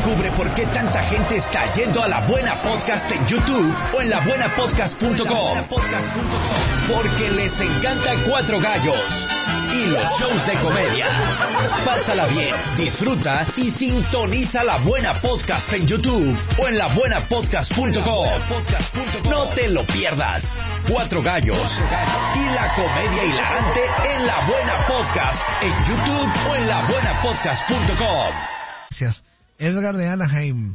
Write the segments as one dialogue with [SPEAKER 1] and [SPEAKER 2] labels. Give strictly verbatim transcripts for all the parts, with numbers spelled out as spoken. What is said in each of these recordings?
[SPEAKER 1] Descubre por qué tanta gente está yendo a La Buena Podcast en YouTube o en la buena podcast punto com. Porque les encanta Cuatro Gallos y los shows de comedia. Pásala bien, disfruta y sintoniza La Buena Podcast en YouTube o en la buena podcast punto com. No te lo pierdas. Cuatro Gallos y la comedia hilarante en La Buena Podcast en YouTube o en la buena podcast punto com.
[SPEAKER 2] Gracias. Edgar de Anaheim.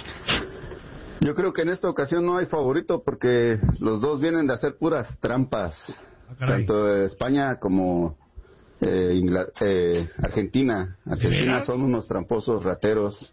[SPEAKER 3] Yo creo que en esta ocasión no hay favorito porque los dos vienen de hacer puras trampas.
[SPEAKER 2] Ah,
[SPEAKER 3] tanto España como eh, Ingl- eh, Argentina. Argentina son unos tramposos rateros.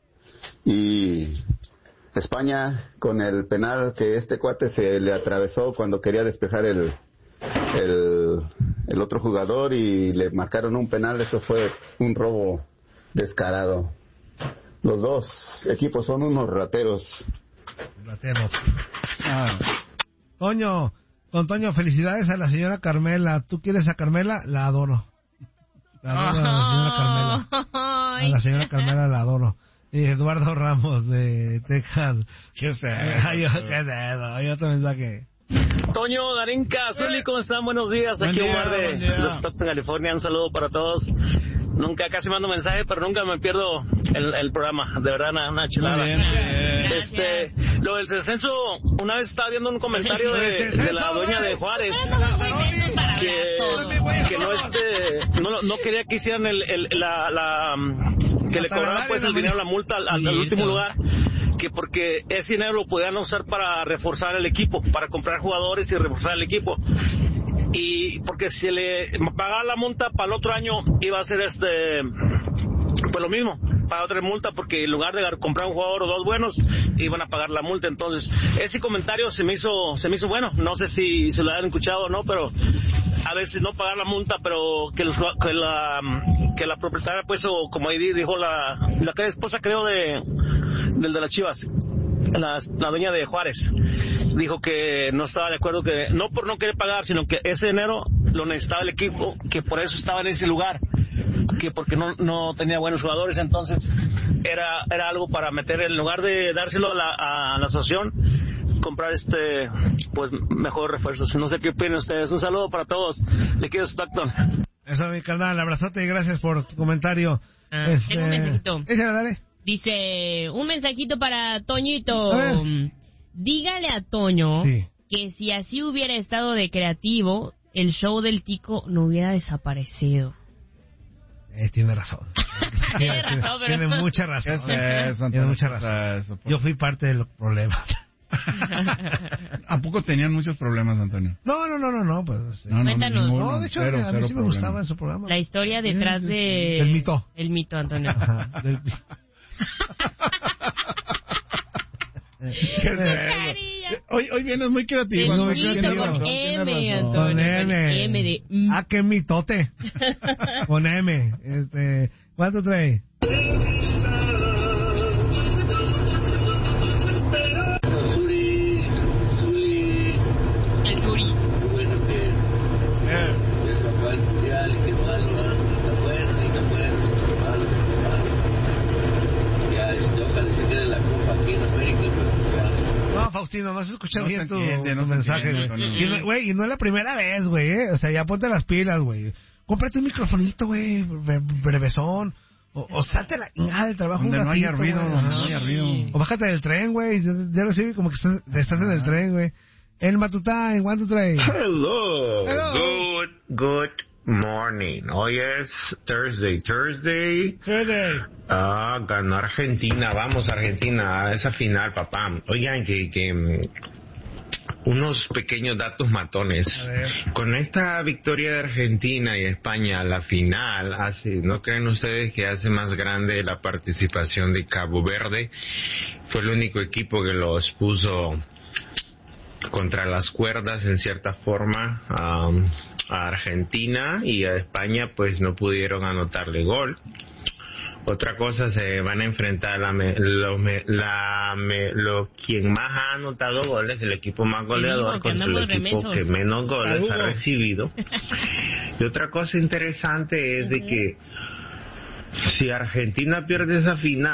[SPEAKER 3] Y España con el penal que este cuate se le atravesó cuando quería despejar el, el, el otro jugador y le marcaron un penal. Eso fue un robo descarado. Los dos equipos son unos rateros.
[SPEAKER 2] Rateros. Ah. Toño, don Toño, felicidades a la señora Carmela. ¿Tú quieres a Carmela? La adoro. La adoro a la señora Carmela. A la señora Carmela la adoro. Y Eduardo Ramos de Texas.
[SPEAKER 4] ¿Qué sé?
[SPEAKER 2] Ay, yo, qué dedo. Hay otro mensaje.
[SPEAKER 5] Toño, Darinka, Zuli, ¿cómo están? Buenos días.
[SPEAKER 4] Buen
[SPEAKER 5] Aquí
[SPEAKER 4] día,
[SPEAKER 5] Omar de
[SPEAKER 4] buen día.
[SPEAKER 5] Los Stockton, California. Un saludo para todos. Nunca, casi mando mensaje, pero nunca me pierdo el, el programa. De verdad, una, una chulada.
[SPEAKER 4] Muy bien, muy bien.
[SPEAKER 5] Este, lo del descenso, una vez estaba viendo un comentario de, de la dueña de Juárez que, que no este, no, no quería que hicieran el, el, la, la, que le cobraran pues el dinero, la multa al, al, al último lugar, que porque ese dinero lo podían usar para reforzar el equipo, para comprar jugadores y reforzar el equipo. Y porque si le pagaba la multa para el otro año iba a ser este pues lo mismo, pagar otra multa, porque en lugar de comprar un jugador o dos buenos iban a pagar la multa. Entonces ese comentario se me hizo se me hizo bueno, no sé si se lo han escuchado o no, pero a veces no pagar la multa, pero que, los, que la que la propietaria pues, o como ahí dijo la la que esposa creo de del de las Chivas, la, la dueña de Juárez, dijo que no estaba de acuerdo, que no por no querer pagar, sino que ese dinero lo necesitaba el equipo, que por eso estaba en ese lugar, que porque no no tenía buenos jugadores. Entonces era era algo para meter, en lugar de dárselo a la, a la asociación, comprar este pues mejor refuerzos. No sé qué opinan ustedes. Un saludo para todos. Le quiero Stockton.
[SPEAKER 2] Eso, mi carnal, abrazote y gracias por tu comentario.
[SPEAKER 6] Ah, este... Tengo un mensajito.
[SPEAKER 2] Échale, dale.
[SPEAKER 6] Dice, un mensajito para Toñito. Dígale a Toño sí. que si así hubiera estado de creativo, el show del Tico no hubiera desaparecido.
[SPEAKER 2] Eh, tiene razón.
[SPEAKER 6] tiene, razón pero...
[SPEAKER 2] tiene mucha razón.
[SPEAKER 4] ¿Qué es eso,
[SPEAKER 2] tiene mucha razón.
[SPEAKER 4] Eso,
[SPEAKER 2] Yo fui parte de los problemas.
[SPEAKER 4] ¿A poco tenían muchos problemas, Antonio?
[SPEAKER 2] No, no, no, no, no, pues.
[SPEAKER 6] No, Cuéntanos.
[SPEAKER 2] No, no, de hecho, cero, a mí sí me gustaba en su programa.
[SPEAKER 6] La historia detrás sí, sí, de...
[SPEAKER 2] El mito.
[SPEAKER 6] El mito, Antonio.
[SPEAKER 2] Ajá, del...
[SPEAKER 4] ¿Qué es hoy, hoy vienes muy creativo.
[SPEAKER 6] El
[SPEAKER 4] ¿no?
[SPEAKER 6] mito
[SPEAKER 4] Tienes
[SPEAKER 6] con
[SPEAKER 4] razón,
[SPEAKER 6] M,
[SPEAKER 4] razón.
[SPEAKER 6] Antonio.
[SPEAKER 2] Con M.
[SPEAKER 6] M de... Mm.
[SPEAKER 2] Ah, qué mitote. Con M. Este... ¿Cuánto trae? Faustino, no has escuchado no bien tu, entiende, no tu mensaje, güey. Güey, y no es la primera vez, güey, ¿eh? O sea, ya ponte las pilas, güey. Cómprate un microfonito, güey, brevesón. O, o salte la ingada del trabajo.
[SPEAKER 4] Donde
[SPEAKER 2] un
[SPEAKER 4] no
[SPEAKER 2] ratito,
[SPEAKER 4] haya ruido, donde no haya ruido.
[SPEAKER 2] O bájate del tren, güey. Ya lo sé, como que estás, estás en el tren, güey. El Matután, one, two, three.
[SPEAKER 7] Hello.
[SPEAKER 2] Hello.
[SPEAKER 7] Good, good morning. Hoy es Thursday. Thursday.
[SPEAKER 2] Thursday.
[SPEAKER 7] Ah, ganó Argentina. Vamos, Argentina, a esa final, papá. Oigan, que, que unos pequeños datos matones. Con esta victoria de Argentina y España a la final, hace, ¿no creen ustedes que hace más grande la participación de Cabo Verde? Fue el único equipo que los puso contra las cuerdas en cierta forma um, a Argentina, y a España pues no pudieron anotarle gol. Otra cosa, se van a enfrentar la, lo, la me, lo quien más ha anotado goles, el equipo más goleador contra el equipo remesos. que menos goles Saludo. ha recibido. Y otra cosa interesante es uh-huh. de que si Argentina pierde esa final,